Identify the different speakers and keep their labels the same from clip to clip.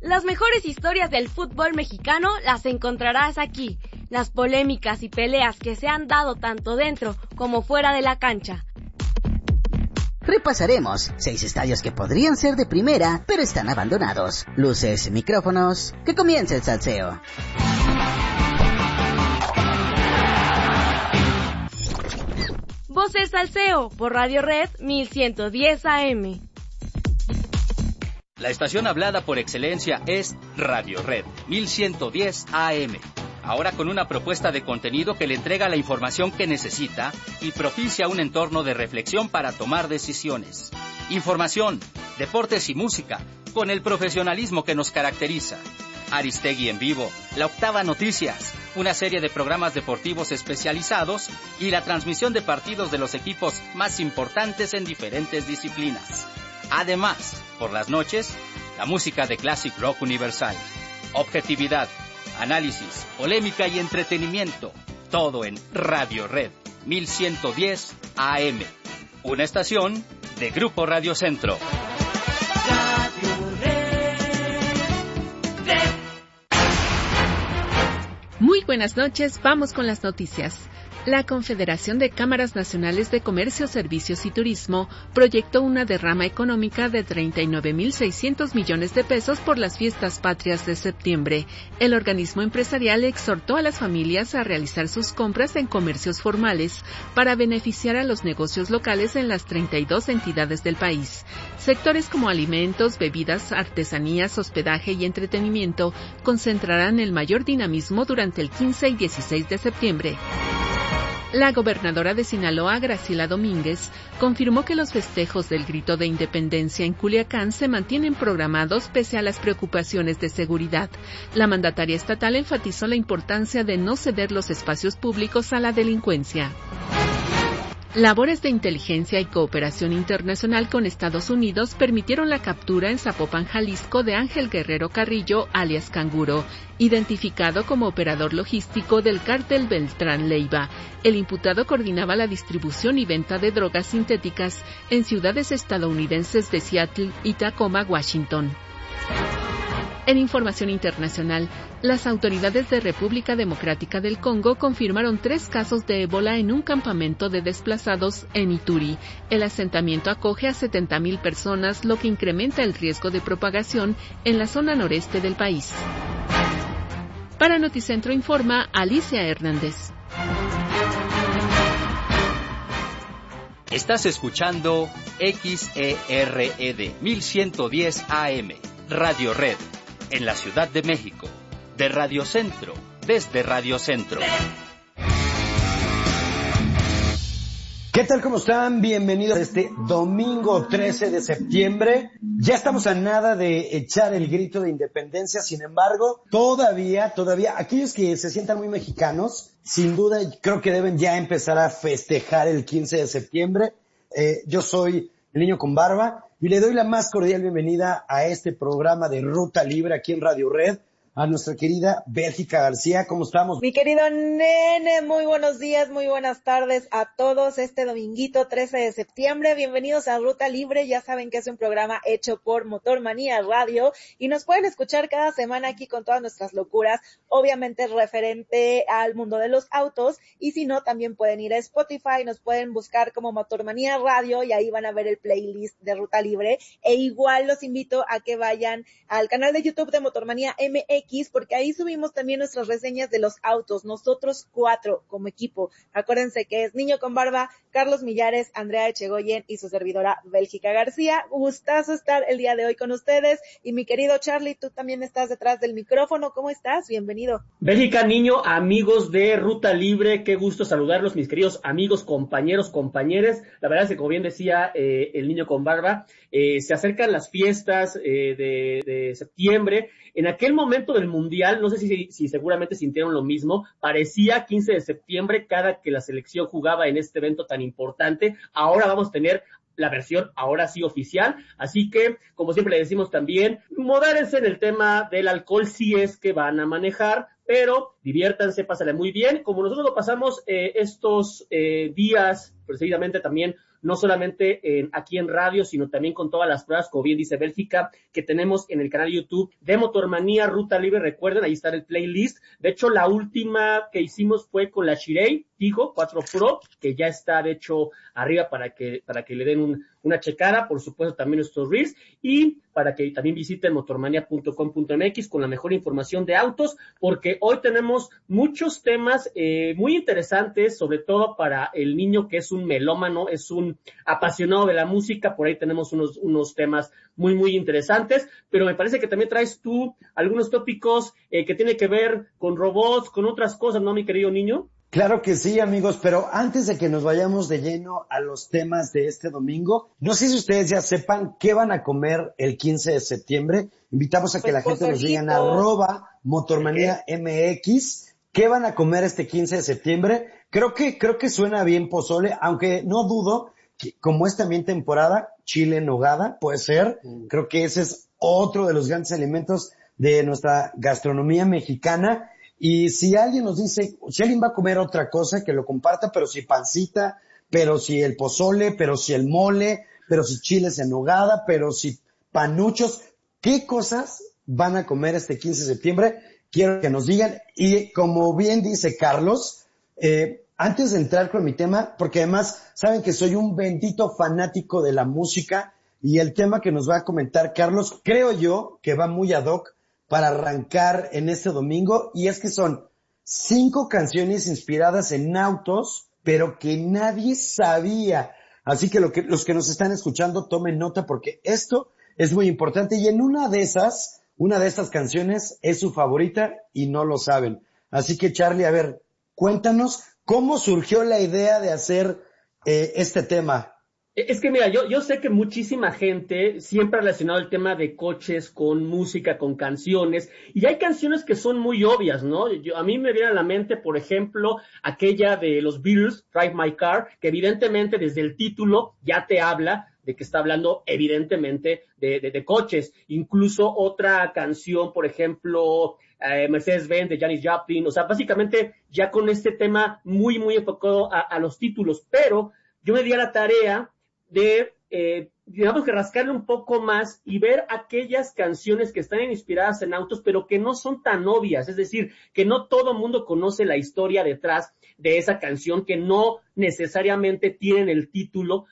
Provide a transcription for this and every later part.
Speaker 1: Las mejores historias del fútbol mexicano las encontrarás aquí. Las polémicas y peleas que se han dado tanto dentro como fuera de la cancha.
Speaker 2: Repasaremos 6 estadios que podrían ser de primera, pero están abandonados. Luces, micrófonos, que comience el salseo.
Speaker 1: Voces Salseo por Radio Red 1110 AM.
Speaker 3: La estación hablada por excelencia es Radio Red 1110 AM. Ahora con una propuesta de contenido que le entrega la información que necesita y propicia un entorno de reflexión para tomar decisiones. Información, deportes y música, con el profesionalismo que nos caracteriza. Aristegui en vivo, La Octava Noticias, una serie de programas deportivos especializados y la transmisión de partidos de los equipos más importantes en diferentes disciplinas. Además, por las noches, la música de Classic Rock Universal. Objetividad, análisis, polémica y entretenimiento. Todo en Radio Red 1110 AM. Una estación de Grupo Radio Centro.
Speaker 4: Muy buenas noches, vamos con las noticias. La Confederación de Cámaras Nacionales de Comercio, Servicios y Turismo proyectó una derrama económica de 39.600 millones de pesos por las fiestas patrias de septiembre. El organismo empresarial exhortó a las familias a realizar sus compras en comercios formales para beneficiar a los negocios locales en las 32 entidades del país. Sectores como alimentos, bebidas, artesanías, hospedaje y entretenimiento concentrarán el mayor dinamismo durante el 15 y 16 de septiembre. La gobernadora de Sinaloa, Graciela Domínguez, confirmó que los festejos del Grito de Independencia en Culiacán se mantienen programados pese a las preocupaciones de seguridad. La mandataria estatal enfatizó la importancia de no ceder los espacios públicos a la delincuencia. Labores de inteligencia y cooperación internacional con Estados Unidos permitieron la captura en Zapopan, Jalisco, de Ángel Guerrero Carrillo, alias Canguro, identificado como operador logístico del cártel Beltrán Leiva. El imputado coordinaba la distribución y venta de drogas sintéticas en ciudades estadounidenses de Seattle y Tacoma, Washington. En información internacional, las autoridades de República Democrática del Congo confirmaron 3 casos de ébola en un campamento de desplazados en Ituri. El asentamiento acoge a 70,000 personas, lo que incrementa el riesgo de propagación en la zona noreste del país. Para Noticentro informa Alicia Hernández.
Speaker 3: Estás escuchando XERED 1110 AM, Radio Red. En la Ciudad de México, de Radio Centro, desde Radio Centro.
Speaker 5: ¿Qué tal? ¿Cómo están? Bienvenidos a este domingo 13 de septiembre. Ya estamos a nada de echar el grito de independencia, sin embargo, todavía, aquellos que se sientan muy mexicanos, sin duda creo que deben ya empezar a festejar el 15 de septiembre. Yo soy el Niño con Barba. Y le doy la más cordial bienvenida a este programa de Ruta Libre aquí en Radio Red, a nuestra querida Bélgica García. ¿Cómo estamos?
Speaker 6: Mi querido nene, muy buenos días, muy buenas tardes a todos este dominguito 13 de septiembre. Bienvenidos a Ruta Libre. Ya saben que es un programa hecho por Motor Manía Radio y nos pueden escuchar cada semana aquí con todas nuestras locuras, obviamente referente al mundo de los autos, y si no, también pueden ir a Spotify, nos pueden buscar como Motor Manía Radio y ahí van a ver el playlist de Ruta Libre. E igual los invito a que vayan al canal de YouTube de Motor Manía MX, porque ahí subimos también nuestras reseñas de los autos, nosotros 4 como equipo. Acuérdense que es Niño con Barba, Carlos Millares, Andrea Echegoyen y su servidora Bélgica García. Gustazo estar el día de hoy con ustedes. Y mi querido Charlie, tú también estás detrás del micrófono. ¿Cómo estás? Bienvenido.
Speaker 7: Bélgica, Niño, amigos de Ruta Libre, qué gusto saludarlos, mis queridos amigos, compañeros, compañeres. La verdad es que, como bien decía el Niño con Barba, se acercan las fiestas de septiembre. En aquel momento del Mundial, no sé si seguramente sintieron lo mismo, parecía 15 de septiembre cada que la selección jugaba en este evento tan importante. Ahora vamos a tener la versión ahora sí oficial, así que, como siempre le decimos también, modérense en el tema del alcohol si es que van a manejar, pero diviértanse, pásale muy bien, como nosotros lo pasamos estos días, precisamente también, no solamente aquí en radio, sino también con todas las pruebas, como bien dice Bélgica, que tenemos en el canal de YouTube de Motormanía Ruta Libre. Recuerden, ahí está el playlist. De hecho, la última que hicimos fue con la Shirei Tigo 4 Pro, que ya está, de hecho, arriba para que le den una checada. Por supuesto, también nuestros reels, y para que también visiten motormania.com.mx con la mejor información de autos, porque hoy tenemos muchos temas muy interesantes, sobre todo para el niño que es un melómano, es un apasionado de la música. Por ahí tenemos unos temas muy, muy interesantes, pero me parece que también traes tú algunos tópicos que tienen que ver con robots, con otras cosas, ¿no, mi querido niño?
Speaker 5: Claro que sí, amigos, pero antes de que nos vayamos de lleno a los temas de este domingo, no sé si ustedes ya sepan qué van a comer el 15 de septiembre. Invitamos a que la gente nos diga en @motormaniamx qué van a comer este 15 de septiembre. Creo que suena bien pozole, aunque no dudo que, como es también temporada, chile en nogada puede ser. Creo que ese es otro de los grandes alimentos de nuestra gastronomía mexicana. Y si alguien nos dice, si alguien va a comer otra cosa, que lo comparta, pero si pancita, pero si el pozole, pero si el mole, pero si chiles en nogada, pero si panuchos, ¿qué cosas van a comer este 15 de septiembre? Quiero que nos digan. Y como bien dice Carlos, antes de entrar con mi tema, porque además saben que soy un bendito fanático de la música, y el tema que nos va a comentar Carlos, creo yo que va muy ad hoc para arrancar en este domingo, y es que son 5 canciones inspiradas en autos, pero que nadie sabía. Así que los que nos están escuchando, tomen nota, porque esto es muy importante, y en una de estas canciones es su favorita y no lo saben. Así que, Charlie, a ver, cuéntanos cómo surgió la idea de hacer este tema.
Speaker 7: Es que mira, yo sé que muchísima gente siempre ha relacionado el tema de coches con música, con canciones, y hay canciones que son muy obvias, ¿no? A mí me viene a la mente, por ejemplo, aquella de los Beatles, Drive My Car, que evidentemente desde el título ya te habla de que está hablando evidentemente de coches. Incluso otra canción, por ejemplo, Mercedes-Benz de Janis Joplin, o sea, básicamente ya con este tema muy, muy enfocado a los títulos, pero yo me di a la tarea de, digamos que rascarle un poco más y ver aquellas canciones que están inspiradas en autos, pero que no son tan obvias, es decir, que no todo el mundo conoce la historia detrás de esa canción, que no necesariamente tienen el título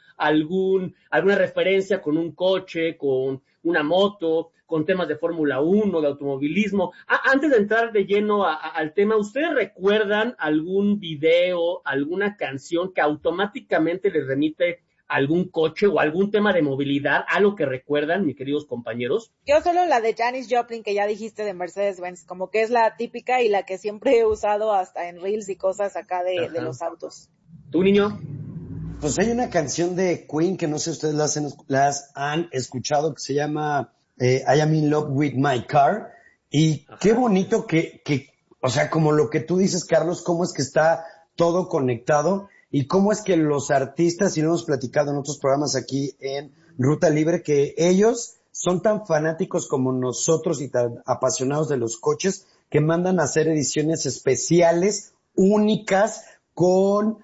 Speaker 7: alguna referencia con un coche, con una moto, con temas de Fórmula 1, de automovilismo. Antes de entrar de lleno al tema, ¿ustedes recuerdan algún video, alguna canción que automáticamente les remite algún coche o algún tema de movilidad, algo que recuerdan, mis queridos compañeros?
Speaker 6: Yo solo la de Janis Joplin, que ya dijiste, de Mercedes-Benz, como que es la típica y la que siempre he usado hasta en reels y cosas acá de los autos.
Speaker 7: ¿Tú, niño?
Speaker 5: Pues hay una canción de Queen que no sé si ustedes las han escuchado, que se llama I Am in Love with My Car, y qué bonito que, o sea, como lo que tú dices, Carlos, cómo es que está todo conectado. Y cómo es que los artistas, y lo hemos platicado en otros programas aquí en Ruta Libre, que ellos son tan fanáticos como nosotros y tan apasionados de los coches, que mandan a hacer ediciones especiales, únicas, con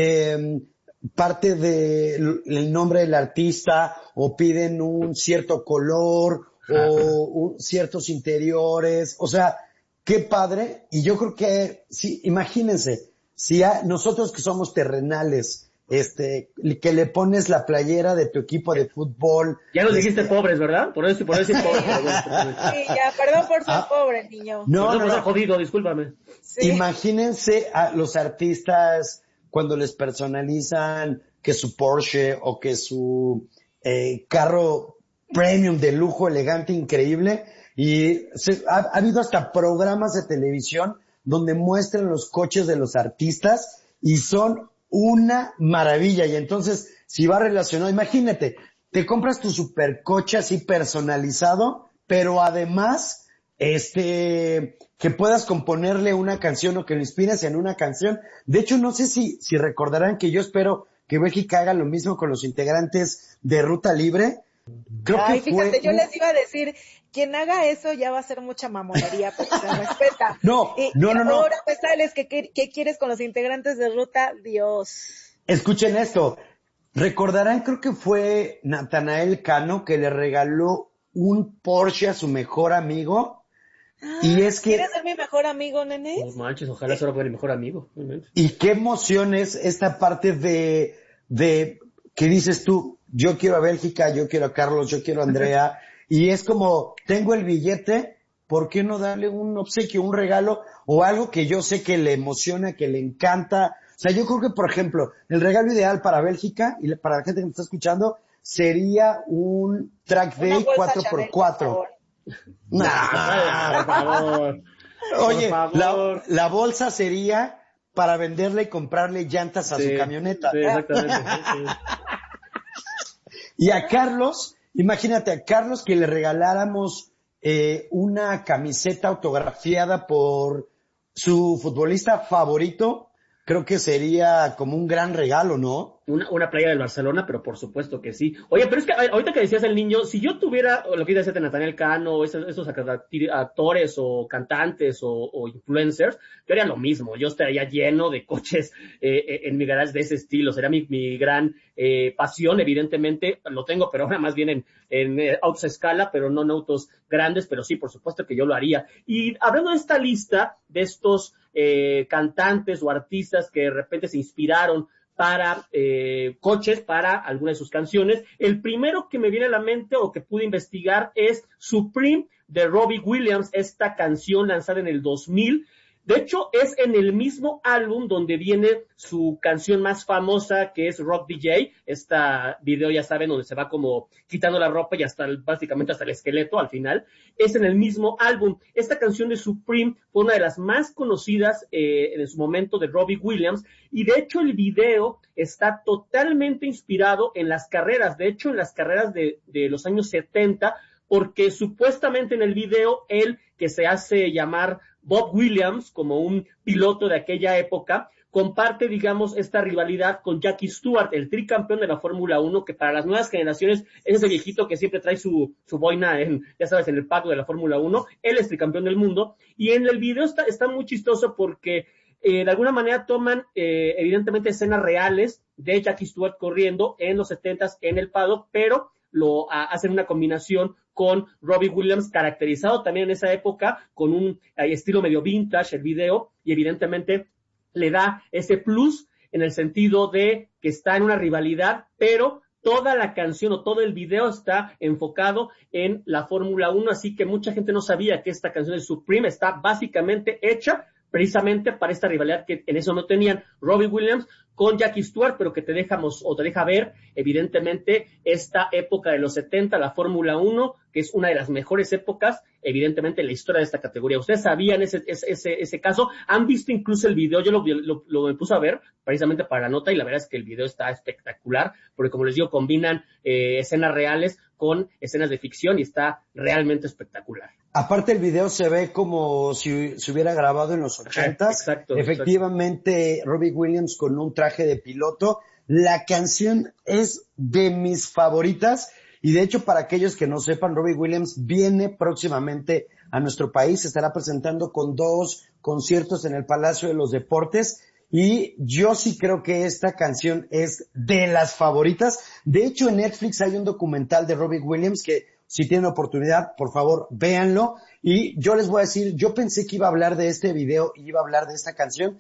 Speaker 5: parte del nombre del artista, o piden un cierto color, o ciertos interiores. O sea, qué padre. Y yo creo que, sí, imagínense, si nosotros que somos terrenales, que le pones la playera de tu equipo de fútbol.
Speaker 7: Ya nos dijiste pobres, ¿verdad? Por eso pobres.
Speaker 6: Sí, ya, perdón por ser pobre, niño.
Speaker 7: No, jodido, discúlpame.
Speaker 6: Sí.
Speaker 5: Imagínense a los artistas cuando les personalizan que su Porsche o que su carro premium de lujo, elegante, increíble. Y ha habido hasta programas de televisión donde muestran los coches de los artistas y son una maravilla. Y entonces, si va relacionado, imagínate, te compras tu supercoche así personalizado, pero además, que puedas componerle una canción o que lo inspires en una canción. De hecho, no sé si recordarán que yo espero que Bélgica haga lo mismo con los integrantes de Ruta Libre. Creo que
Speaker 6: fíjate, yo les iba a decir, quien haga eso ya va a ser mucha mamonería, pero se respeta.
Speaker 5: No.
Speaker 6: Ahora me sales, ¿qué quieres con los integrantes de Ruta? Dios.
Speaker 5: Escuchen esto. Recordarán, creo que fue Natanael Cano que le regaló un Porsche a su mejor amigo. Y es que...
Speaker 6: ¿Quieres ser mi mejor amigo, nene?
Speaker 7: No manches, ojalá solo fuera mi mejor amigo.
Speaker 5: Y qué emoción es esta parte de que dices tú, yo quiero a Bélgica, yo quiero a Carlos, yo quiero a Andrea. Y es como, tengo el billete, ¿por qué no darle un obsequio, un regalo o algo que yo sé que le emociona, que le encanta? O sea, yo creo que, por ejemplo, el regalo ideal para Bélgica y para la gente que me está escuchando sería un Track Day 4x4.
Speaker 7: Por favor.
Speaker 5: Oye,
Speaker 7: por favor.
Speaker 5: la bolsa sería para venderle y comprarle llantas a su camioneta.
Speaker 7: Sí, exactamente. Sí.
Speaker 5: Y a Carlos, imagínate a Carlos que le regaláramos una camiseta autografiada por su futbolista favorito. Creo que sería como un gran regalo, ¿no?
Speaker 7: Una playa del Barcelona, pero por supuesto que sí. Oye, pero es que ahorita que decías el niño, si yo tuviera lo que decía de Natanael Cano, esos actores o cantantes o influencers, yo haría lo mismo. Yo estaría lleno de coches en mi garage de ese estilo. Sería mi gran pasión, evidentemente. Lo tengo, pero ahora más bien en autos a escala, pero no en autos grandes, pero sí, por supuesto que yo lo haría. Y hablando de esta lista de estos cantantes o artistas que de repente se inspiraron para coches, para algunas de sus canciones. El primero que me viene a la mente o que pude investigar es Supreme de Robbie Williams, esta canción lanzada en el 2000. De hecho, es en el mismo álbum donde viene su canción más famosa, que es Rock DJ. Esta video, ya saben, donde se va como quitando la ropa y básicamente hasta el esqueleto al final. Es en el mismo álbum. Esta canción de Supreme fue una de las más conocidas en su momento de Robbie Williams. Y de hecho, el video está totalmente inspirado en las carreras. De hecho, en las carreras de los años 70, porque supuestamente en el video, él, que se hace llamar Bob Williams, como un piloto de aquella época, comparte, digamos, esta rivalidad con Jackie Stewart, el tricampeón de la Fórmula 1, que para las nuevas generaciones es ese viejito que siempre trae su boina ya sabes, en el pago de la Fórmula 1. Él es tricampeón del mundo. Y en el video está muy chistoso porque de alguna manera toman evidentemente escenas reales de Jackie Stewart corriendo en los 70s en el paddock, pero lo hacen una combinación con Robbie Williams, caracterizado también en esa época con un estilo medio vintage el video, y evidentemente le da ese plus en el sentido de que está en una rivalidad, pero toda la canción o todo el video está enfocado en la Fórmula 1, así que mucha gente no sabía que esta canción de Supreme está básicamente hecha precisamente para esta rivalidad que en eso no tenían Robbie Williams con Jackie Stewart, pero que te deja ver, evidentemente, esta época de los 70, la Fórmula 1, que es una de las mejores épocas, evidentemente, en la historia de esta categoría. ¿Ustedes sabían ese caso? ¿Han visto incluso el video? Yo lo puse a ver precisamente para la nota, y la verdad es que el video está espectacular, porque como les digo, combinan escenas reales con escenas de ficción y está realmente espectacular.
Speaker 5: Aparte el video se ve como si se hubiera grabado en los 80s.
Speaker 7: Exacto.
Speaker 5: Efectivamente, Robbie Williams con un traje de piloto. La canción es de mis favoritas. Y de hecho, para aquellos que no sepan, Robbie Williams viene próximamente a nuestro país. Se estará presentando con 2 conciertos en el Palacio de los Deportes. Y yo sí creo que esta canción es de las favoritas. De hecho, en Netflix hay un documental de Robbie Williams que, si tienen oportunidad, por favor, véanlo. Y yo les voy a decir, yo pensé que iba a hablar de este video y iba a hablar de esta canción.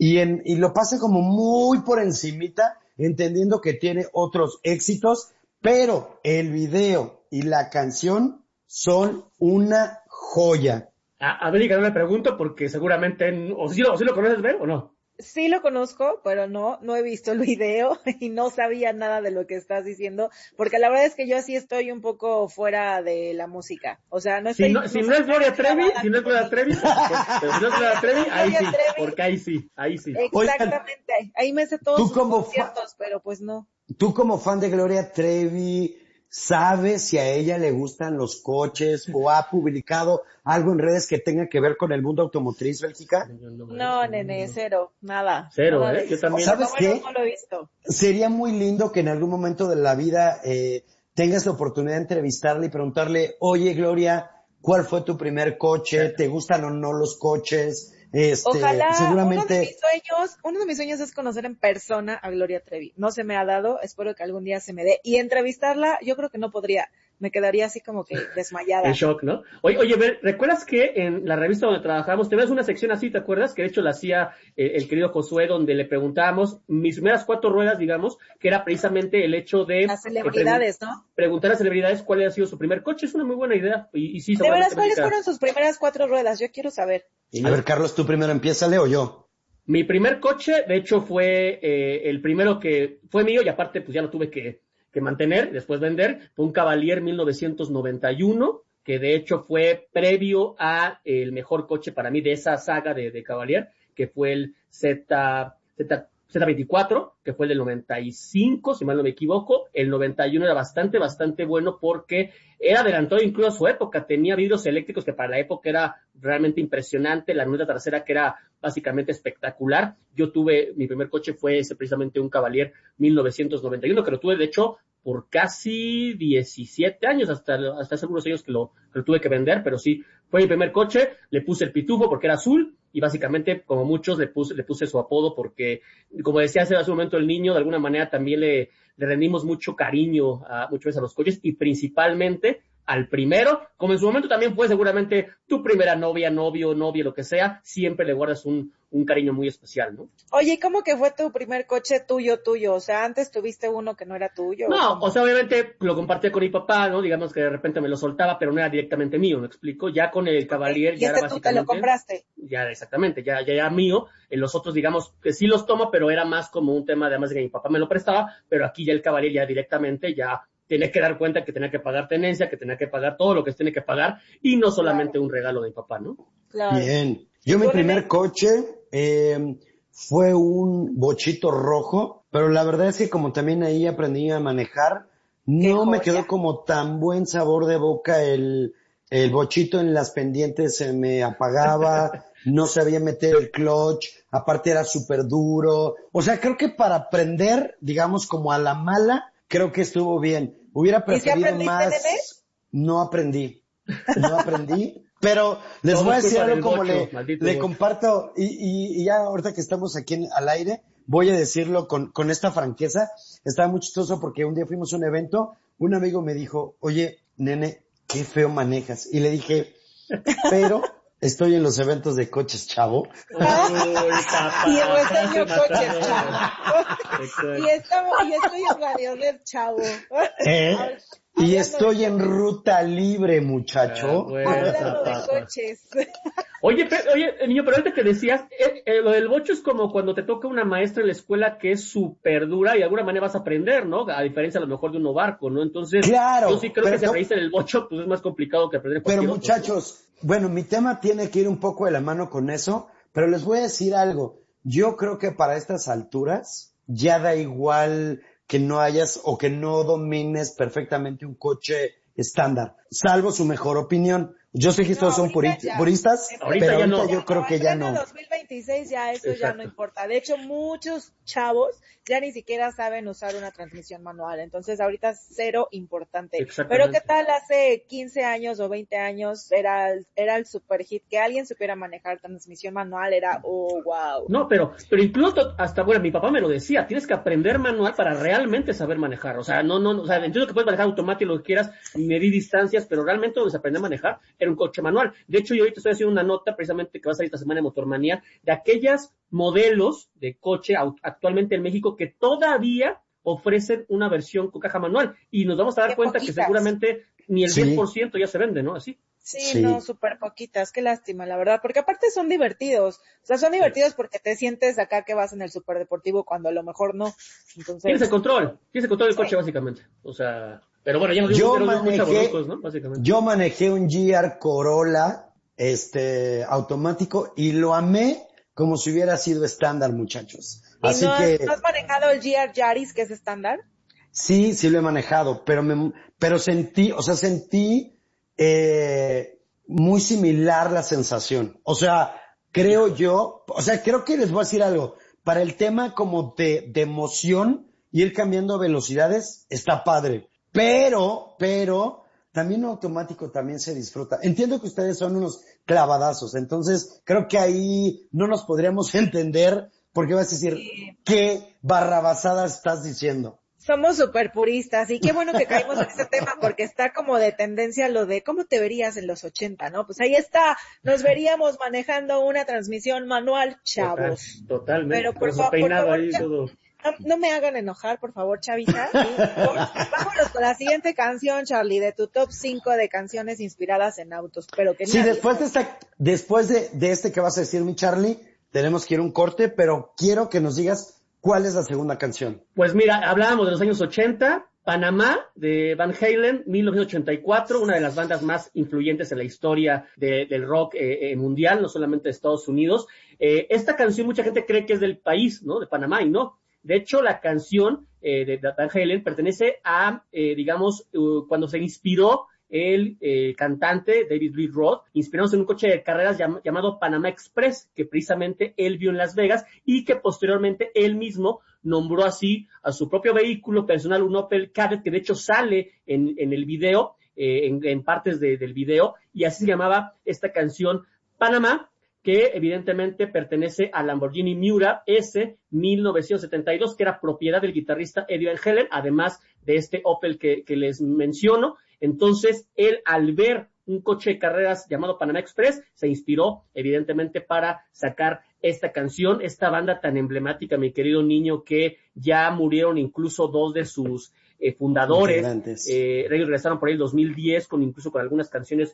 Speaker 5: Y lo pasa como muy por encimita, entendiendo que tiene otros éxitos. Pero el video y la canción son una joya.
Speaker 7: A ver, no le pregunto porque seguramente, o si lo conoces, ver o no.
Speaker 6: Sí lo conozco, pero no he visto el video y no sabía nada de lo que estás diciendo, porque la verdad es que yo sí estoy un poco fuera de la música. O sea, no estoy...
Speaker 7: Si no es Gloria Trevi, ahí sí, porque ahí sí.
Speaker 6: Exactamente, ahí me sé todos sus conciertos, pero pues no.
Speaker 5: Tú como fan de Gloria Trevi, ¿sabes si a ella le gustan los coches o ha publicado algo en redes que tenga que ver con el mundo automotriz, Bélgica?
Speaker 6: No, nene, cero, nada.
Speaker 7: Cero,
Speaker 6: nada
Speaker 7: yo también.
Speaker 5: ¿Sabes qué?
Speaker 6: No lo he visto.
Speaker 5: Sería muy lindo que en algún momento de la vida tengas la oportunidad de entrevistarle y preguntarle, oye, Gloria, ¿cuál fue tu primer coche? ¿Te gustan o no los coches?
Speaker 6: Ojalá,
Speaker 5: seguramente...
Speaker 6: uno de mis sueños es conocer en persona a Gloria Trevi. No se me ha dado, espero que algún día se me dé. Y entrevistarla, yo creo que no podría. Me quedaría así como que desmayada.
Speaker 7: En shock, ¿no? Oye, ¿recuerdas que en la revista donde trabajamos tenías una sección así, te acuerdas? Que de hecho la hacía el querido Josué, donde le preguntábamos mis primeras 4 ruedas, digamos, que era precisamente el hecho de...
Speaker 6: Las celebridades, ¿no?
Speaker 7: Preguntar a celebridades cuál ha sido su primer coche. Es una muy buena idea. Y sí,
Speaker 6: de veras, ¿cuáles fueron sus primeras 4 ruedas? Yo quiero saber.
Speaker 5: A ver, Carlos, tú primero empiézale o yo.
Speaker 7: Mi primer coche, de hecho, fue el primero que fue mío y aparte pues ya lo tuve que mantener, después vender, fue un Cavalier 1991, que de hecho fue previo a el mejor coche para mí de esa saga de Cavalier, que fue el Z24, que fue el del 95, si mal no me equivoco. El 91 era bastante bueno porque era adelantado incluso a su época, tenía vidrios eléctricos que para la época era realmente impresionante, la luneta trasera que era básicamente espectacular. Yo tuve, mi primer coche fue ese precisamente un Cavalier 1991, que lo tuve de hecho por casi 17 años, hasta hace algunos años que lo tuve que vender, pero sí, fue mi primer coche, le puse el pitufo porque era azul, y básicamente, como muchos, le puse su apodo porque, como decía hace un momento el niño, de alguna manera también le rendimos mucho cariño muchas veces a los coches, y principalmente al primero, como en su momento también fue seguramente tu primera novia, novio, lo que sea, siempre le guardas un cariño muy especial, ¿no?
Speaker 6: Oye, ¿y cómo que fue tu primer coche tuyo? O sea, antes tuviste uno que no era tuyo.
Speaker 7: No, o sea, obviamente lo compartía con mi papá, ¿no? Digamos que de repente me lo soltaba, pero no era directamente mío, ¿me explico? Ya con el Cavalier ya era básicamente... ¿Y
Speaker 6: tú te lo compraste?
Speaker 7: Ya, exactamente, ya era mío. En los otros, digamos, que sí los tomo, pero era más como un tema, además de que mi papá me lo prestaba, pero aquí ya el Cavalier ya directamente, ya tenía que dar cuenta que tenía que pagar tenencia, que tenía que pagar todo lo que tiene que pagar, y no solamente un regalo de mi papá, ¿no?
Speaker 6: Claro.
Speaker 5: Bien. Yo mi primer coche fue un bochito rojo, pero la verdad es que como también ahí aprendí a manejar, no me quedó como tan buen sabor de boca el bochito. En las pendientes se me apagaba, no sabía meter el clutch, aparte era súper duro. O sea, creo que para aprender, digamos como a la mala, creo que estuvo bien. Hubiera preferido más. Nene? No aprendí, pero les voy a decir algo como le comparto, y ya ahorita que estamos aquí al aire, voy a decirlo con esta franqueza. Estaba muy chistoso porque un día fuimos a un evento, un amigo me dijo, oye, nene, qué feo manejas. Y le dije, pero estoy en los eventos de coches, chavo.
Speaker 6: Y reseño coches, chavo. y estoy en Radio Red, chavo.
Speaker 5: Y estoy en ruta libre, muchacho.
Speaker 6: Hablando de coches.
Speaker 7: Oye, niño, pero ahorita que decías, lo del bocho es como cuando te toca una maestra en la escuela que es súper dura y de alguna manera vas a aprender, ¿no? A diferencia a lo mejor de un barco, ¿no? Entonces,
Speaker 5: claro,
Speaker 7: yo sí creo que si aprendiste en el bocho, pues es más complicado que aprender
Speaker 5: Pero muchachos, bueno, mi tema tiene que ir un poco de la mano con eso, pero les voy a decir algo. Yo creo que para estas alturas ya da igual que no hayas o que no domines perfectamente un coche estándar, salvo su mejor opinión. Yo sé que estos son puristas, pero ahorita yo creo que ya no.
Speaker 6: En 2026 ya eso ya no importa. De hecho, muchos chavos ya ni siquiera saben usar una transmisión manual. Entonces, ahorita cero importante. Pero ¿qué tal hace 15 años o 20 años era el super hit? Que alguien supiera manejar transmisión manual era, oh, wow.
Speaker 7: No, pero incluso hasta, bueno, mi papá me lo decía, tienes que aprender manual para realmente saber manejar. O sea, o sea, entiendo que puedes manejar automático lo que quieras, medir distancias, pero realmente donde se aprende a manejar era un coche manual. De hecho, yo ahorita estoy haciendo una nota precisamente que va a salir esta semana de Motormanía de aquellos modelos de coche actualmente en México que todavía ofrecen una versión con caja manual y nos vamos a dar cuenta que seguramente ni el 10% ya se vende, ¿no? Así.
Speaker 6: Sí, no, súper poquitas, qué lástima, la verdad, porque aparte son divertidos, o sea, son divertidos porque te sientes acá que vas en el superdeportivo cuando a lo mejor no, entonces...
Speaker 7: Tienes el control del coche básicamente, o sea, pero bueno, ya nos dimos muchos, ¿no? Básicamente.
Speaker 5: Yo manejé un GR Corolla, automático, y lo amé como si hubiera sido estándar, muchachos. Así
Speaker 6: ¿No
Speaker 5: que...
Speaker 6: has manejado el GR Yaris, que es estándar?
Speaker 5: Sí lo he manejado, pero sentí muy similar la sensación. O sea, creo que les voy a decir algo. Para el tema como de emoción, ir cambiando velocidades, está padre. pero, también automático también se disfruta. Entiendo que ustedes son unos clavadazos, entonces creo que ahí no nos podríamos entender porque vas a decir, ¿qué barrabasada estás diciendo?
Speaker 6: Somos súper puristas y qué bueno que caímos en ese tema porque está como de tendencia lo de cómo te verías en los 80, ¿no? Pues ahí está, nos veríamos manejando una transmisión manual, chavos.
Speaker 7: Totalmente.
Speaker 6: Pero por favor,
Speaker 7: ahí todo.
Speaker 6: No me hagan enojar, por favor, chavita. Vámonos con la siguiente canción, Charlie, de tu top 5 de canciones inspiradas en autos. Pero que
Speaker 5: sí, después de este que vas a decir, mi Charlie, tenemos que ir a un corte, pero quiero que nos digas cuál es la segunda canción.
Speaker 7: Pues mira, hablábamos de los años 80, Panamá, de Van Halen, 1984, una de las bandas más influyentes en la historia del rock mundial, no solamente de Estados Unidos. Esta canción mucha gente cree que es del país, ¿no? De Panamá, y no. De hecho, la canción de Van Halen pertenece a, cuando se inspiró el cantante David Lee Roth, inspirándose en un coche de carreras llamado Panama Express, que precisamente él vio en Las Vegas y que posteriormente él mismo nombró así a su propio vehículo personal, un Opel Kadett, que de hecho sale en el video, en partes del video, y así se llamaba esta canción Panamá, que evidentemente pertenece al Lamborghini Miura S 1972, que era propiedad del guitarrista Eddie Van Halen, además de este Opel que les menciono. Entonces, él al ver un coche de carreras llamado Panama Express, se inspiró evidentemente para sacar esta canción, esta banda tan emblemática, mi querido niño, que ya murieron incluso dos de sus fundadores. Ellos regresaron por ahí el 2010 incluso con algunas canciones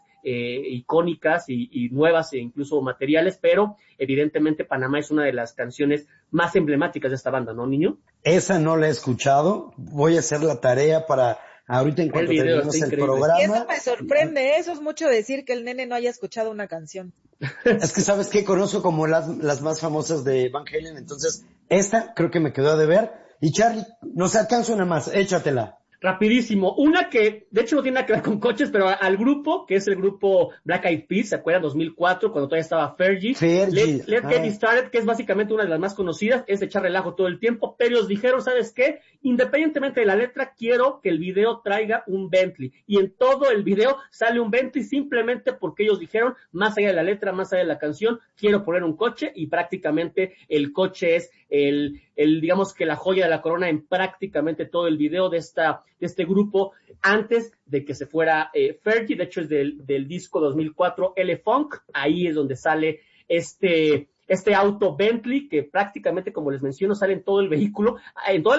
Speaker 7: icónicas y nuevas e incluso materiales, pero evidentemente Panamá es una de las canciones más emblemáticas de esta banda, ¿no, niño?
Speaker 5: Esa no la he escuchado, voy a hacer la tarea para ahorita en cuanto terminemos el programa.
Speaker 6: Y eso me sorprende, eso es mucho decir que el nene no haya escuchado una canción.
Speaker 5: Es que sabes que conozco como las más famosas de Van Halen, entonces esta creo que me quedó de ver. Y Charlie, nos alcanza una más, échatela.
Speaker 7: Rapidísimo, una que de hecho no tiene nada que ver con coches, pero al grupo, que es el grupo Black Eyed Peas, ¿se acuerdan? 2004, cuando todavía estaba Fergie. Let's Get It Started, que es básicamente una de las más conocidas, es de echar relajo todo el tiempo, pero ellos dijeron, ¿sabes qué? Independientemente de la letra, quiero que el video traiga un Bentley. Y en todo el video sale un Bentley simplemente porque ellos dijeron, más allá de la letra, más allá de la canción, quiero poner un coche, y prácticamente el coche es digamos que la joya de la corona en prácticamente todo el video de este grupo antes de que se fuera Fergie. De hecho es del disco 2004 L-Funk, ahí es donde sale este auto Bentley, que prácticamente, como les menciono, sale en todo el vehículo, en todo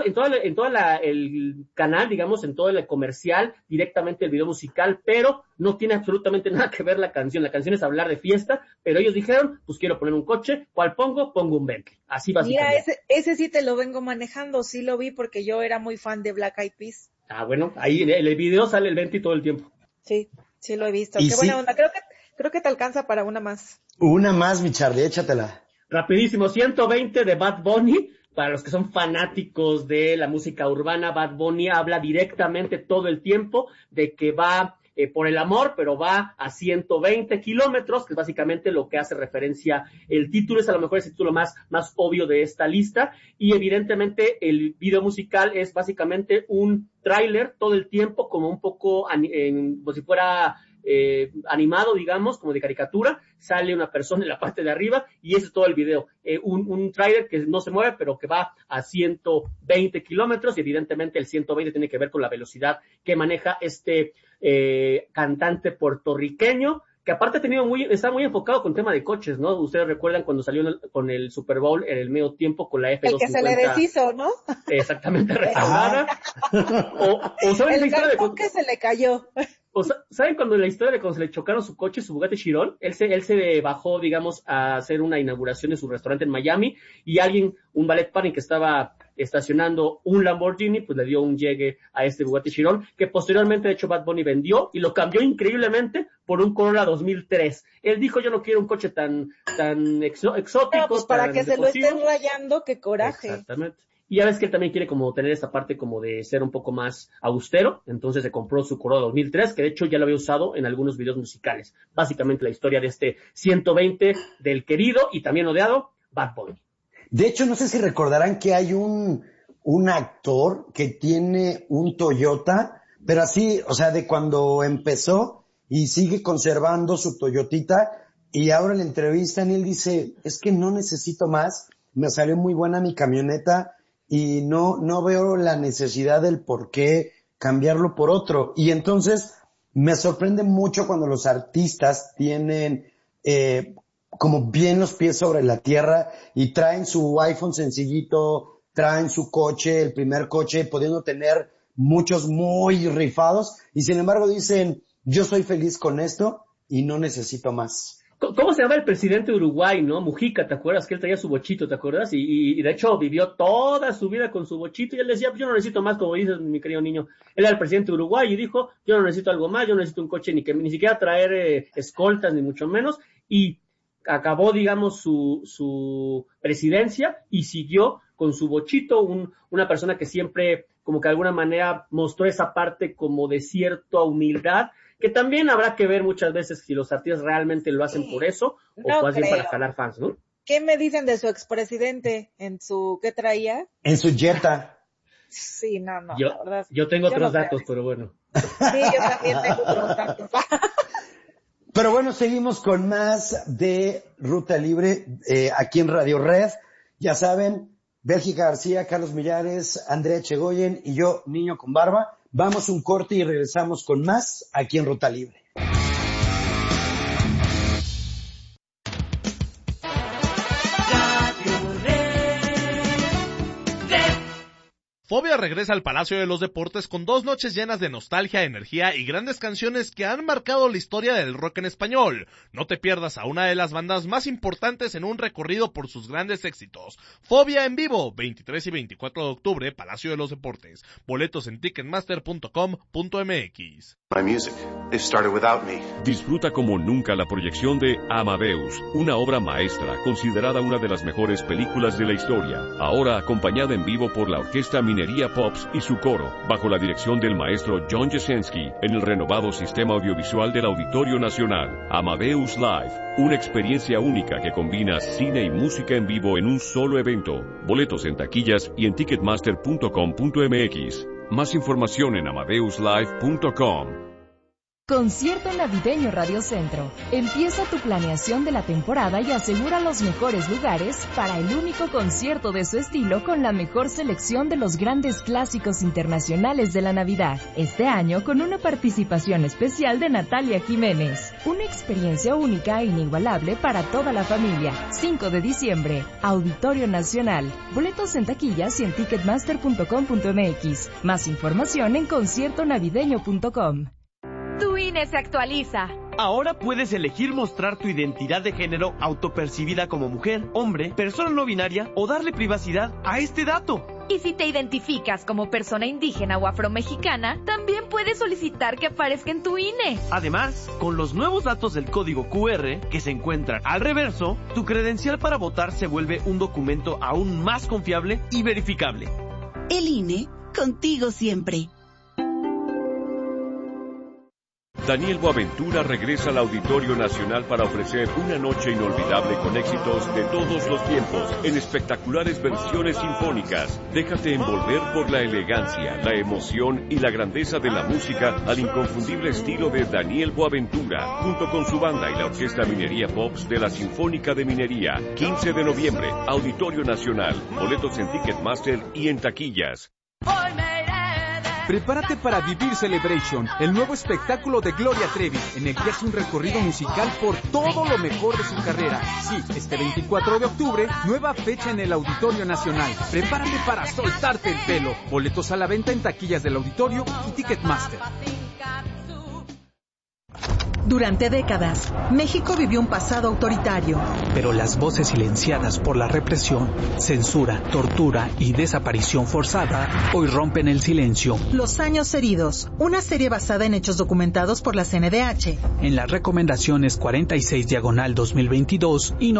Speaker 7: el canal, digamos, en todo el comercial, directamente el video musical, pero no tiene absolutamente nada que ver la canción. La canción es hablar de fiesta, pero ellos dijeron, pues quiero poner un coche, ¿cuál pongo? Pongo un Bentley. Así básicamente.
Speaker 6: Mira, ese sí te lo vengo manejando, sí lo vi porque yo era muy fan de Black Eyed Peas.
Speaker 7: Ah, bueno, ahí en el video sale el Bentley todo el tiempo.
Speaker 6: Sí lo he visto. Qué buena onda. Creo que te alcanza para una más.
Speaker 5: Una más, mi Charlie, échatela.
Speaker 7: Rapidísimo, 120 de Bad Bunny. Para los que son fanáticos de la música urbana, Bad Bunny habla directamente todo el tiempo de que va por el amor, pero va a 120 kilómetros, que es básicamente lo que hace referencia el título. Es a lo mejor el título más obvio de esta lista. Y evidentemente el video musical es básicamente un tráiler todo el tiempo, como un poco como si fuera animado, digamos, como de caricatura. Sale una persona en la parte de arriba y ese es todo el video. Un tráiler que no se mueve, pero que va a 120 kilómetros, y evidentemente el 120 tiene que ver con la velocidad que maneja este cantante puertorriqueño, que aparte está muy enfocado con tema de coches, ¿no? Ustedes recuerdan cuando salió con el Super Bowl en el medio tiempo con la F250.
Speaker 6: El que se le deshizo, ¿no?
Speaker 7: Exactamente, restaurada. O ¿saben la historia de
Speaker 6: que se le cayó?
Speaker 7: ¿Saben cuando la historia de cuando se le chocaron su coche, su Bugatti Chiron? Él se bajó, digamos, a hacer una inauguración de su restaurante en Miami, y un valet parking que estaba estacionando un Lamborghini, pues le dio un llegue a este Bugatti Chiron, que posteriormente, de hecho, Bad Bunny vendió y lo cambió increíblemente por un Corolla 2003. Él dijo, yo no quiero un coche tan exótico.
Speaker 6: No, pues para que se lo estén rayando, qué coraje.
Speaker 7: Exactamente. Y ya ves que él también quiere como tener esta parte como de ser un poco más austero, entonces se compró su Corolla 2003, que de hecho ya lo había usado en algunos videos musicales. Básicamente la historia de este 120 del querido y también odiado Bad Bunny.
Speaker 5: De hecho, no sé si recordarán que hay un actor que tiene un Toyota pero así, o sea, de cuando empezó y sigue conservando su Toyotita, y ahora en la entrevista él dice, es que no necesito más, me salió muy buena mi camioneta y no veo la necesidad del por qué cambiarlo por otro. Y entonces me sorprende mucho cuando los artistas tienen como bien los pies sobre la tierra y traen su iPhone sencillito, traen su coche, el primer coche, pudiendo tener muchos muy rifados, y sin embargo dicen, yo soy feliz con esto y no necesito más.
Speaker 7: ¿Cómo se llama el presidente de Uruguay, no? Mujica, ¿te acuerdas? Que él traía su bochito, ¿te acuerdas? Y de hecho vivió toda su vida con su bochito y él decía, pues yo no necesito más, como dices, mi querido niño. Él era el presidente de Uruguay y dijo, yo no necesito algo más, yo no necesito un coche ni siquiera traer escoltas, ni mucho menos. Y acabó, digamos, su presidencia y siguió con su bochito, una persona que siempre, como que de alguna manera, mostró esa parte como de cierta humildad, que también habrá que ver muchas veces si los artistas realmente lo hacen por eso o más bien para jalar fans, ¿no?
Speaker 6: ¿Qué me dicen de su expresidente en su, qué traía?
Speaker 5: En su Jetta.
Speaker 6: Sí, no,
Speaker 7: la verdad. Yo tengo otros datos, pero bueno.
Speaker 6: Sí, yo también tengo otros datos.
Speaker 5: Pero bueno, seguimos con más de Ruta Libre aquí en Radio Red. Ya saben, Bélgica García, Carlos Millares, Andrea Chegoyen y yo, Niño con Barba. Vamos un corte y regresamos con más aquí en Ruta Libre.
Speaker 8: Fobia regresa al Palacio de los Deportes con 2 noches llenas de nostalgia, energía y grandes canciones que han marcado la historia del rock en español. No te pierdas a una de las bandas más importantes en un recorrido por sus grandes éxitos. Fobia en vivo, 23 y 24 de octubre, Palacio de los Deportes. Boletos en ticketmaster.com.mx.
Speaker 9: My music, it started without me.
Speaker 10: Disfruta como nunca la proyección de Amadeus, una obra maestra considerada una de las mejores películas de la historia. Ahora acompañada en vivo por la Orquesta Minería Pops y su coro, bajo la dirección del maestro John Jasenski, en el renovado sistema audiovisual del Auditorio Nacional. Amadeus Live, una experiencia única que combina cine y música en vivo en un solo evento. Boletos en taquillas y en ticketmaster.com.mx. Más información en amadeuslive.com.
Speaker 11: Concierto navideño Radio Centro. Empieza tu planeación de la temporada y asegura los mejores lugares para el único concierto de su estilo con la mejor selección de los grandes clásicos internacionales de la Navidad. Este año con una participación especial de Natalia Jiménez. Una experiencia única e inigualable para toda la familia. 5 de diciembre, Auditorio Nacional. Boletos en taquillas y en ticketmaster.com.mx. Más información en conciertonavideño.com.
Speaker 1: Tu INE se actualiza.
Speaker 12: Ahora puedes elegir mostrar tu identidad de género autopercibida como mujer, hombre, persona no binaria o darle privacidad a este dato.
Speaker 1: Y si te identificas como persona indígena o afromexicana, también puedes solicitar que aparezca en tu INE.
Speaker 12: Además, con los nuevos datos del código QR que se encuentran al reverso, tu credencial para votar se vuelve un documento aún más confiable y verificable.
Speaker 13: El INE, contigo siempre.
Speaker 10: Daniel Boaventura regresa al Auditorio Nacional para ofrecer una noche inolvidable con éxitos de todos los tiempos, en espectaculares versiones sinfónicas. Déjate envolver por la elegancia, la emoción y la grandeza de la música al inconfundible estilo de Daniel Boaventura, junto con su banda y la Orquesta Minería Pops de la Sinfónica de Minería. 15 de noviembre, Auditorio Nacional. Boletos en Ticketmaster y en taquillas.
Speaker 14: Prepárate para vivir Celebration, el nuevo espectáculo de Gloria Trevi, en el que hace un recorrido musical por todo lo mejor de su carrera. Sí, este 24 de octubre, nueva fecha en el Auditorio Nacional. Prepárate para soltarte el pelo. Boletos a la venta en taquillas del Auditorio y Ticketmaster.
Speaker 15: Durante décadas, México vivió un pasado autoritario.
Speaker 16: Pero las voces silenciadas por la represión, censura, tortura y desaparición forzada hoy rompen el silencio.
Speaker 15: Los años heridos, una serie basada en hechos documentados por la CNDH.
Speaker 16: En las recomendaciones 46/2022 y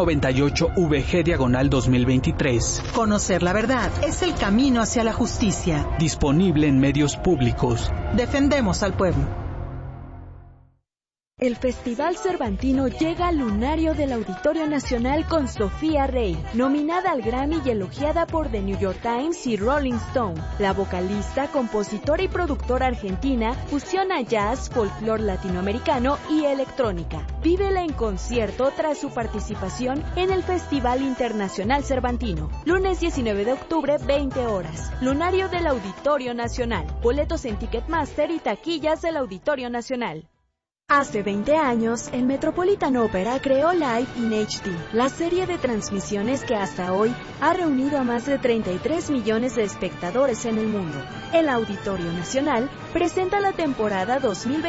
Speaker 16: 98VG/2023.
Speaker 15: Conocer la verdad es el camino hacia la justicia.
Speaker 16: Disponible en medios públicos.
Speaker 15: Defendemos al pueblo.
Speaker 17: El Festival Cervantino llega al lunario del Auditorio Nacional con Sofía Rey, nominada al Grammy y elogiada por The New York Times y Rolling Stone. La vocalista, compositora y productora argentina fusiona jazz, folclore latinoamericano y electrónica. Vívela en concierto tras su participación en el Festival Internacional Cervantino. Lunes 19 de octubre, 20 horas. Lunario del Auditorio Nacional. Boletos en Ticketmaster y taquillas del Auditorio Nacional. Hace 20 años, el Metropolitan Opera creó Live in HD, la serie de transmisiones que hasta hoy ha reunido a más de 33 millones de espectadores en el mundo. El Auditorio Nacional presenta la temporada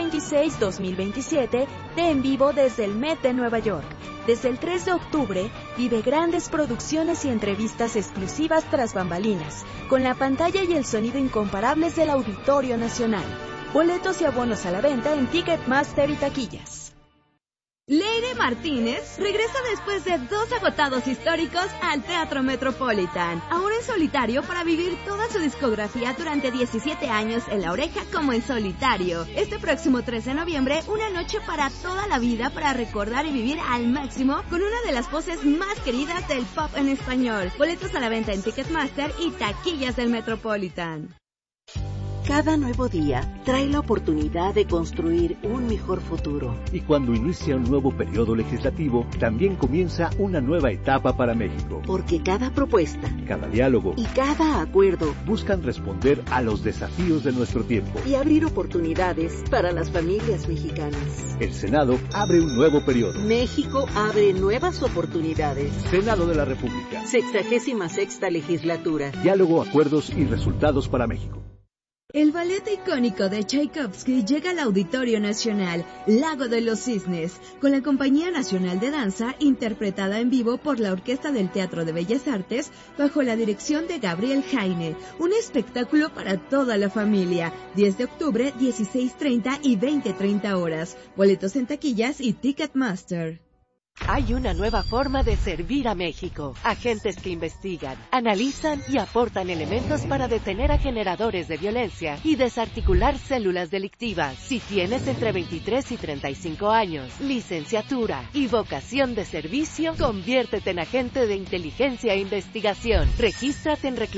Speaker 17: 2026-2027 de En Vivo desde el Met de Nueva York. Desde el 3 de octubre, vive grandes producciones y entrevistas exclusivas tras bambalinas, con la pantalla y el sonido incomparables del Auditorio Nacional. Boletos y abonos a la venta en Ticketmaster y taquillas.
Speaker 1: Leire Martínez regresa después de 2 agotados históricos al Teatro Metropolitan, ahora en solitario para vivir toda su discografía durante 17 años en La Oreja como en solitario. Este próximo 3 de noviembre, una noche para toda la vida para recordar y vivir al máximo con una de las voces más queridas del pop en español. Boletos a la venta en Ticketmaster y taquillas del Metropolitan.
Speaker 18: Cada nuevo día trae la oportunidad de construir un mejor futuro.
Speaker 19: Y cuando inicia un nuevo periodo legislativo, también comienza una nueva etapa para México.
Speaker 18: Porque cada propuesta,
Speaker 19: cada diálogo
Speaker 18: y cada acuerdo
Speaker 19: buscan responder a los desafíos de nuestro tiempo
Speaker 18: y abrir oportunidades para las familias mexicanas.
Speaker 19: El Senado abre un nuevo periodo.
Speaker 18: México abre nuevas oportunidades.
Speaker 19: Senado de la República.
Speaker 18: 66ª legislatura.
Speaker 19: Diálogo, acuerdos y resultados para México.
Speaker 1: El ballet icónico de Tchaikovsky llega al Auditorio Nacional, Lago de los Cisnes, con la Compañía Nacional de Danza, interpretada en vivo por la Orquesta del Teatro de Bellas Artes, bajo la dirección de Gabriel Jaine. Un espectáculo para toda la familia. 10 de octubre, 16:30 y 20:30 horas. Boletos en taquillas y Ticketmaster.
Speaker 18: Hay una nueva forma de servir a México. Agentes que investigan, analizan y aportan elementos para detener a generadores de violencia y desarticular células delictivas. Si tienes entre 23 y 35 años, licenciatura y vocación de servicio, conviértete en agente de inteligencia e investigación. Regístrate en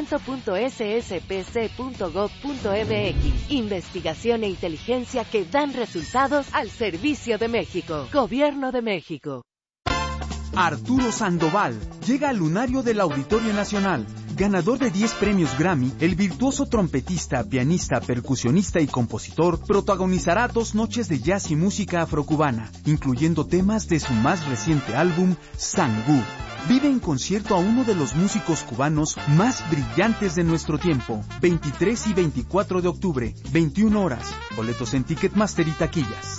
Speaker 18: reclutamiento.sspc.gov.mx. Investigación e inteligencia que dan resultados al servicio de México. Gobierno de México.
Speaker 20: Arturo Sandoval llega al lunario del Auditorio Nacional. Ganador de 10 premios Grammy, el virtuoso trompetista, pianista, percusionista y compositor protagonizará 2 noches de jazz y música afrocubana, incluyendo temas de su más reciente álbum, Sangú. Vive en concierto a uno de los músicos cubanos más brillantes de nuestro tiempo. 23 y 24 de octubre, 21 horas. Boletos en Ticketmaster y taquillas.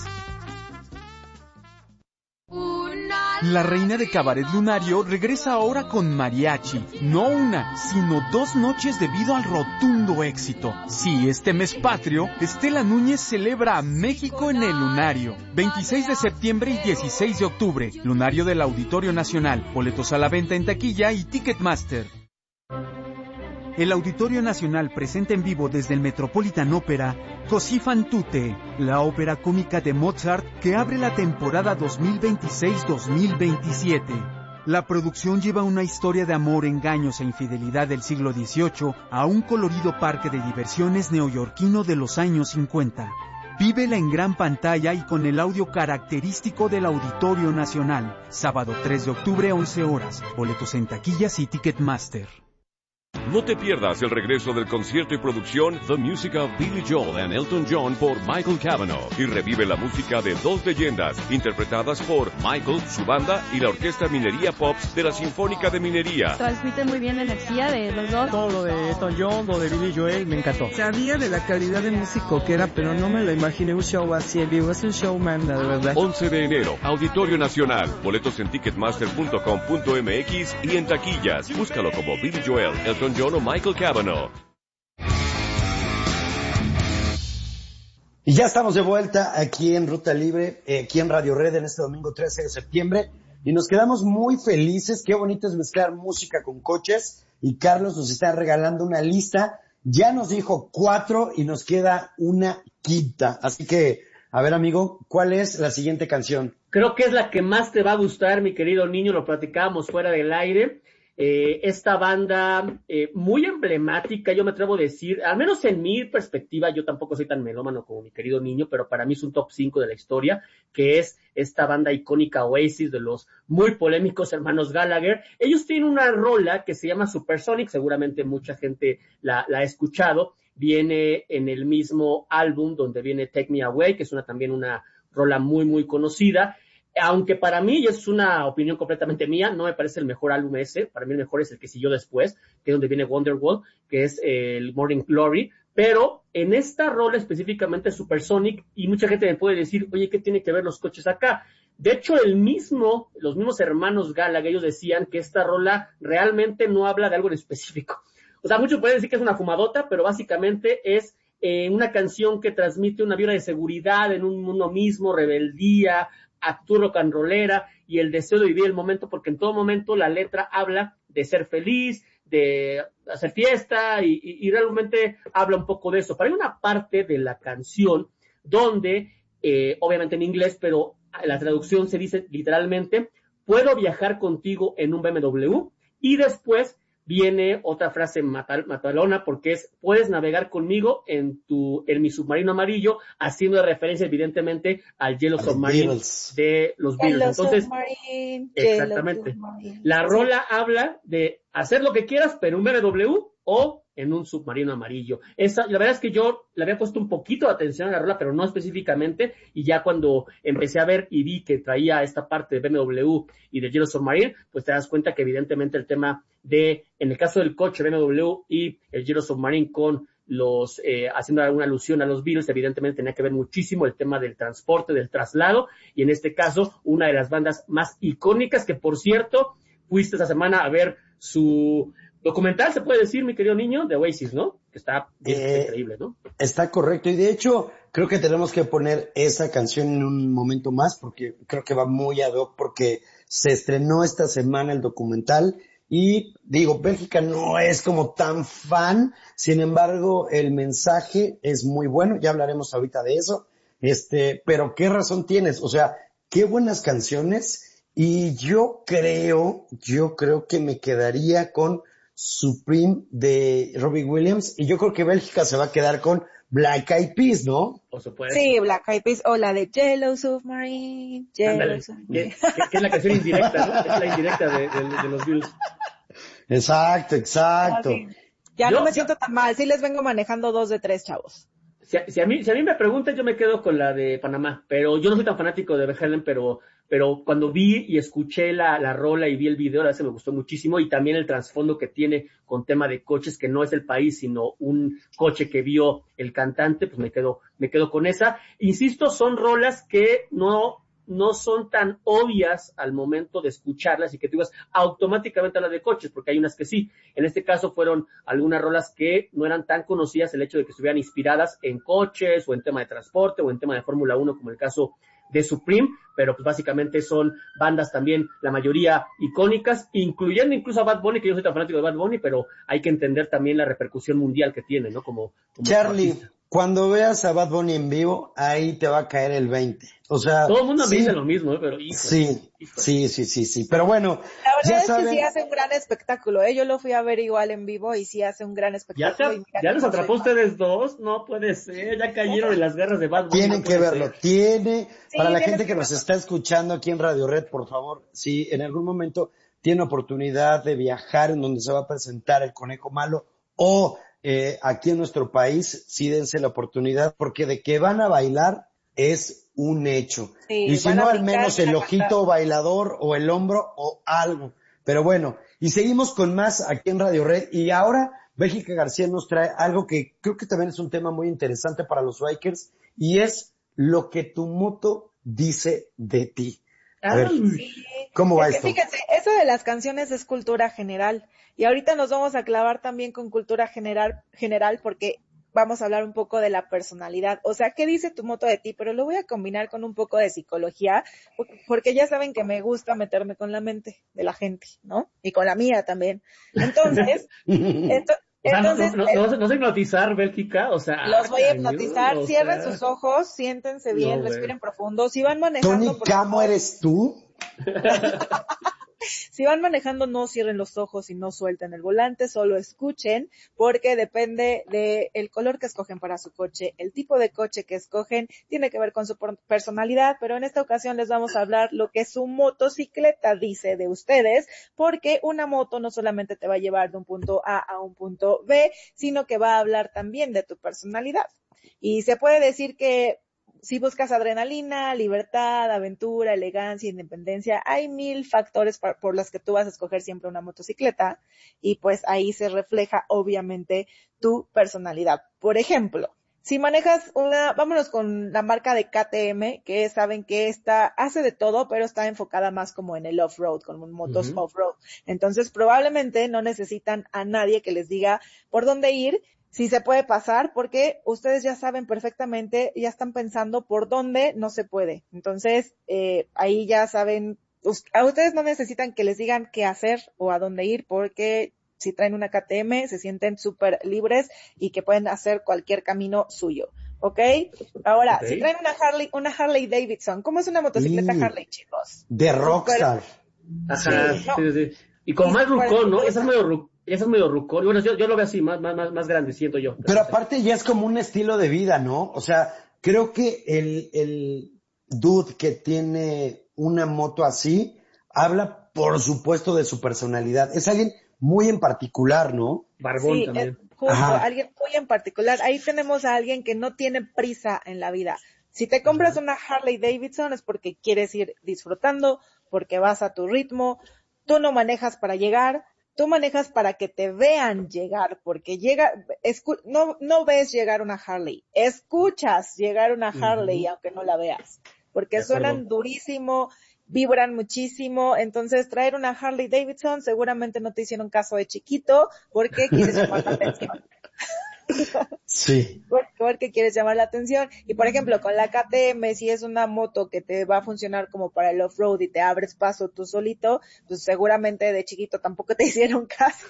Speaker 20: La reina de Cabaret Lunario regresa ahora con mariachi. No una, sino 2 noches debido al rotundo éxito. Sí, este mes patrio, Estela Núñez celebra a México en el Lunario. 26 de septiembre y 16 de octubre. Lunario del Auditorio Nacional. Boletos a la venta en taquilla y Ticketmaster. El Auditorio Nacional presenta en vivo desde el Metropolitan Opera Così fan tutte, la ópera cómica de Mozart que abre la temporada 2026-2027. La producción lleva una historia de amor, engaños e infidelidad del siglo XVIII a un colorido parque de diversiones neoyorquino de los años 50. Vívela en gran pantalla y con el audio característico del Auditorio Nacional. Sábado 3 de octubre, 11 horas. Boletos en taquillas y Ticketmaster.
Speaker 10: No te pierdas el regreso del concierto y producción The Music of Billy Joel and Elton John por Michael Cavanaugh y revive la música de 2 leyendas interpretadas por Michael, su banda y la Orquesta Minería Pops de la Sinfónica de Minería.
Speaker 21: Transmiten muy bien la energía de los dos.
Speaker 22: Todo lo de Elton John, lo de Billy Joel, me encantó.
Speaker 23: Sabía de la calidad de músico que era, pero no me lo imaginé un show así en vivo. Es un showman, de verdad.
Speaker 10: 11 de enero, Auditorio Nacional. Boletos en ticketmaster.com.mx y en taquillas. Búscalo como Billy Joel, Elton John o Michael Cavanaugh.
Speaker 5: Y ya estamos de vuelta aquí en Ruta Libre, aquí en Radio Red en este domingo 13 de septiembre. Y nos quedamos muy felices. Qué bonito es mezclar música con coches. Y Carlos nos está regalando una lista. Ya nos dijo 4 y nos queda una quinta. Así que A ver, amigo, ¿cuál es la siguiente canción?
Speaker 7: Creo que es la que más te va a gustar, mi querido niño, lo platicábamos fuera del aire. Esta banda muy emblemática, yo me atrevo a decir, al menos en mi perspectiva, yo tampoco soy tan melómano como mi querido niño, pero para mí es un top 5 de la historia, que es esta banda icónica Oasis de los muy polémicos hermanos Gallagher. Ellos tienen una rola que se llama Supersonic, seguramente mucha gente la ha escuchado, viene en el mismo álbum donde viene Take Me Away, que es también una rola muy, muy conocida. Aunque para mí, y es una opinión completamente mía, no me parece el mejor álbum ese, para mí el mejor es el que siguió después, que es donde viene Wonderwall, que es el Morning Glory, pero en esta rola específicamente Supersonic, y mucha gente me puede decir, oye, ¿qué tiene que ver los coches acá? De hecho, los mismos hermanos Gallagher, ellos decían que esta rola realmente no habla de algo en específico. O sea, muchos pueden decir que es una fumadota, pero básicamente es una canción que transmite una vibra de seguridad en uno mismo, rebeldía, actitud rock and rollera y el deseo de vivir el momento, porque en todo momento la letra habla de ser feliz, de hacer fiesta y realmente habla un poco de eso. Pero hay una parte de la canción donde, obviamente en inglés, pero la traducción se dice literalmente, puedo viajar contigo en un BMW, y después viene otra frase matalona, porque es, puedes navegar conmigo en mi submarino amarillo, haciendo referencia evidentemente al Yellow Submarine de los Beatles. Entonces, exactamente. La rola habla de hacer lo que quieras, pero un BMW o en un submarino amarillo. La verdad es que yo le había puesto un poquito de atención a la rola, pero no específicamente, y ya cuando empecé a ver y vi que traía esta parte de BMW y de Yellow Submarine, pues te das cuenta que evidentemente el tema en el caso del coche BMW y el Yellow Submarine con haciendo alguna alusión a los Beatles, evidentemente tenía que ver muchísimo el tema del transporte, del traslado, y en este caso, una de las bandas más icónicas, que por cierto, fuiste esta semana a ver su documental, se puede decir, mi querido niño, de Oasis, ¿no? Que está increíble, ¿no?
Speaker 5: Está correcto, y de hecho, creo que tenemos que poner esa canción en un momento más, porque creo que va muy ad hoc, porque se estrenó esta semana el documental, y digo, Bélgica no es como tan fan, sin embargo, el mensaje es muy bueno, ya hablaremos ahorita de eso, pero ¿qué razón tienes? O sea, qué buenas canciones, y yo creo que me quedaría con Supreme de Robbie Williams, y yo creo que Bélgica se va a quedar con Black Eyed Peas, ¿no?
Speaker 7: Por supuesto.
Speaker 6: Sí, Black Eyed Peas, o la de Yellow Submarine, Yellow Submarine.
Speaker 7: Que es la canción indirecta, ¿no? Es la indirecta de los Beatles.
Speaker 5: Exacto.
Speaker 6: Sí. Ya no me siento tan mal, sí les vengo manejando 2 de 3, chavos.
Speaker 7: Si a mí me preguntan, yo me quedo con la de Panamá, pero yo no soy tan fanático de Van Halen, pero cuando vi y escuché la rola y vi el video, la verdad me gustó muchísimo, y también el trasfondo que tiene con tema de coches, que no es el país, sino un coche que vio el cantante, pues me quedo con esa. Insisto, son rolas que no son tan obvias al momento de escucharlas y que tú ibas automáticamente a las de coches, porque hay unas que sí. En este caso fueron algunas rolas que no eran tan conocidas, el hecho de que estuvieran inspiradas en coches o en tema de transporte o en tema de Fórmula 1, como el caso de Supreme, pero pues básicamente son bandas también, la mayoría icónicas, incluyendo incluso a Bad Bunny, que yo soy tan fanático de Bad Bunny, pero hay que entender también la repercusión mundial que tiene, ¿no? Como
Speaker 5: Charlie,
Speaker 7: artista.
Speaker 5: Cuando veas a Bad Bunny en vivo, ahí te va a caer el 20. O sea,
Speaker 7: todo el mundo me dice lo mismo, pero
Speaker 5: sí. Pero bueno,
Speaker 6: la verdad es que sí hace un gran espectáculo, Yo lo fui a ver igual en vivo y sí hace un gran espectáculo.
Speaker 7: ¿Ya los atrapó ustedes dos? No puede ser, ya cayeron en las garras de Bad Bunny.
Speaker 5: Tienen que verlo, para la gente que nos está escuchando aquí en Radio Red, por favor, si en algún momento tiene oportunidad de viajar en donde se va a presentar el Conejo Malo o aquí en nuestro país, sí dense la oportunidad, porque de que van a bailar es un hecho. Sí, y si no, al menos el ojito bailador o el hombro o algo. Pero bueno, y seguimos con más aquí en Radio Red. Y ahora Bélgica García nos trae algo que creo que también es un tema muy interesante para los bikers, y es lo que tu moto dice de ti. A ver, ¿cómo va esto?
Speaker 6: Fíjense, eso de las canciones es cultura general. Y ahorita nos vamos a clavar también con cultura general porque vamos a hablar un poco de la personalidad. O sea, ¿qué dice tu moto de ti? Pero lo voy a combinar con un poco de psicología, porque ya saben que me gusta meterme con la mente de la gente, ¿no? Y con la mía también. Entonces,
Speaker 7: O sea,
Speaker 6: Entonces,
Speaker 7: no sé hipnotizar, Bélgica, o sea...
Speaker 6: Los voy a hipnotizar, cierren sus ojos, siéntense bien, respiren profundo. Si van manejando...
Speaker 5: Tony Camo, ¿eres tú?
Speaker 6: Si van manejando, no cierren los ojos y no suelten el volante, solo escuchen, porque depende del color que escogen para su coche. El tipo de coche que escogen tiene que ver con su personalidad, pero en esta ocasión les vamos a hablar lo que su motocicleta dice de ustedes, porque una moto no solamente te va a llevar de un punto A a un punto B, sino que va a hablar también de tu personalidad. Y se puede decir que si buscas adrenalina, libertad, aventura, elegancia, independencia, hay 1000 factores por los que tú vas a escoger siempre una motocicleta y pues ahí se refleja obviamente tu personalidad. Por ejemplo, si manejas vámonos con la marca de KTM, que saben que hace de todo, pero está enfocada más como en el off-road, con motos off-road. Entonces probablemente no necesitan a nadie que les diga por dónde ir, si se puede pasar, porque ustedes ya saben perfectamente, ya están pensando por dónde no se puede. Entonces, ahí ya saben, a ustedes no necesitan que les digan qué hacer o a dónde ir, porque si traen una KTM se sienten súper libres y que pueden hacer cualquier camino suyo. ¿Ok? Ahora, si traen una Harley Davidson, ¿cómo es una motocicleta Harley, chicos?
Speaker 5: De Rockstar.
Speaker 7: Ajá, sí. Y como más rucón, ¿no? Esa es medio rucón. Bueno, yo lo veo así, más grande, siento yo.
Speaker 5: Pero aparte ya es como un estilo de vida, ¿no? O sea, creo que el dude que tiene una moto así habla, por supuesto, de su personalidad. Es alguien muy en particular, ¿no?
Speaker 7: Barbón también.
Speaker 6: Justo, alguien muy en particular. Ahí tenemos a alguien que no tiene prisa en la vida. Si te compras una Harley Davidson es porque quieres ir disfrutando, porque vas a tu ritmo. Tú no manejas para llegar, tú manejas para que te vean llegar, porque no ves llegar una Harley, escuchas llegar una Harley aunque no la veas, porque suenan durísimo, vibran muchísimo. Entonces traer una Harley Davidson seguramente no te hicieron caso de chiquito, porque quieres llamar la atención.
Speaker 5: Sí.
Speaker 6: Porque quieres llamar la atención. Y por ejemplo, con la KTM, si es una moto que te va a funcionar como para el off-road y te abres paso tú solito, pues seguramente de chiquito tampoco te hicieron caso.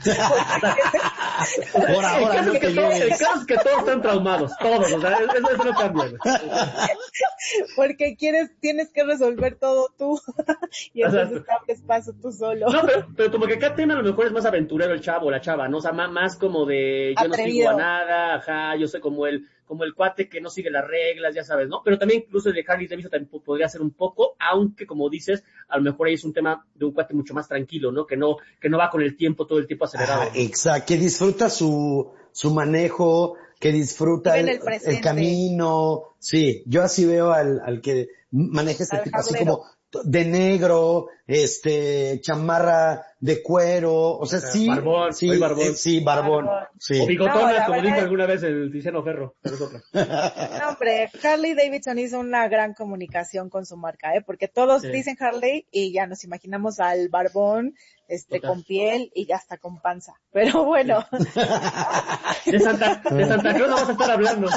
Speaker 5: Por ahora no te lleves.
Speaker 7: El caso es que todos están traumados, todos, o sea, eso no cambia.
Speaker 6: Porque tienes que resolver todo tú. Y entonces te abres paso tú solo.
Speaker 7: No, pero como que KTM a lo mejor es más aventurero el chavo o la chava, ¿no? O sea, más como de yo no sigo a nada, ajá, yo soy como el cuate que no sigue las reglas, ya sabes, ¿no? Pero también incluso el de Harley Davidson también podría ser un poco, aunque como dices, a lo mejor ahí es un tema de un cuate mucho más tranquilo, ¿no? Que no va con el tiempo, todo el tiempo acelerado.
Speaker 5: Exacto, que disfruta su manejo, que disfruta el camino. Sí, yo así veo al que maneja este tipo así como de negro, chamarra de cuero, o sea, sí.
Speaker 7: Barbón,
Speaker 5: sí,
Speaker 7: barbón.
Speaker 5: Sí, barbón. Sí.
Speaker 7: O bigotonas, como dijo alguna vez el Tiziano Ferro, pero es otra.
Speaker 6: No, hombre, Harley Davidson hizo una gran comunicación con su marca, porque todos dicen Harley y ya nos imaginamos al barbón, con piel y ya está con panza. Pero bueno.
Speaker 7: De Santa Cruz no vas a estar hablando.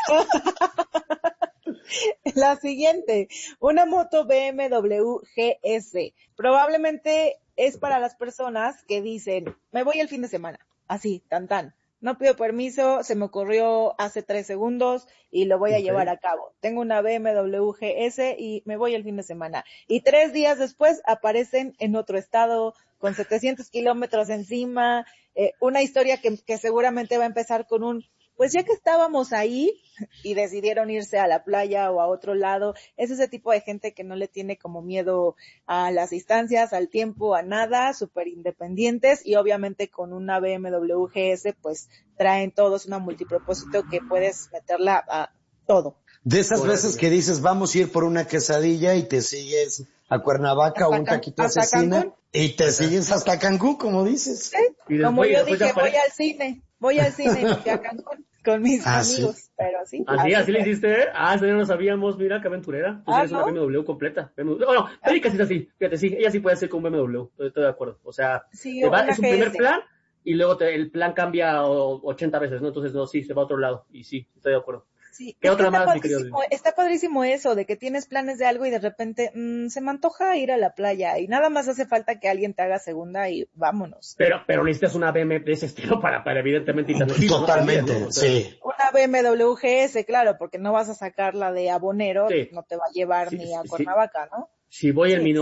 Speaker 6: La siguiente, una moto BMW GS. Probablemente es para las personas que dicen, me voy el fin de semana, así, tan. No pido permiso, se me ocurrió hace 3 segundos y lo voy a llevar a cabo. Tengo una BMW GS y me voy el fin de semana. Y 3 días después aparecen en otro estado, con 700 kilómetros encima, una historia que seguramente va a empezar con pues ya que estábamos ahí y decidieron irse a la playa o a otro lado, es ese tipo de gente que no le tiene como miedo a las distancias, al tiempo, a nada, súper independientes, y obviamente con una BMW GS pues traen todos una multipropósito que puedes meterla a todo.
Speaker 5: De esas veces que dices, vamos a ir por una quesadilla y te sigues a Cuernavaca o un taquito asesina y te sigues hasta Cancún, como dices.
Speaker 6: ¿Sí? Como yo dije, voy al cine a Cancún con mis amigos,
Speaker 5: sí.
Speaker 6: Pero sí.
Speaker 7: Así le hiciste, eso ya no sabíamos, mira, qué aventurera. Tú eres una BMW completa. No, Erika sí es así, fíjate, sí, ella sí puede ser con BMW, estoy de acuerdo. O sea,
Speaker 6: sí,
Speaker 7: es un primer plan y luego el plan cambia 80 veces, ¿no? Entonces, no, sí, se va a otro lado y sí, estoy de acuerdo.
Speaker 6: Sí,
Speaker 7: ¿Qué otra más, mi
Speaker 6: querido?
Speaker 7: querido?
Speaker 6: Está padrísimo eso, de que tienes planes de algo y de repente se me antoja ir a la playa y nada más hace falta que alguien te haga segunda y vámonos.
Speaker 7: Pero necesitas una BM de ese estilo para evidentemente internet.
Speaker 5: Totalmente,
Speaker 7: ¿no?
Speaker 5: sí.
Speaker 6: Una BMW GS, claro, porque no vas a sacar la de Abonero, no te va a llevar ni a Cuernavaca, ¿no?
Speaker 7: Si voy en mi